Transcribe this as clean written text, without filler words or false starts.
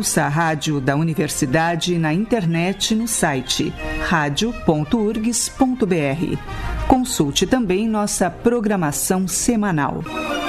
Ouça a rádio da Universidade na internet no site radio.urgs.br. Consulte também nossa programação semanal.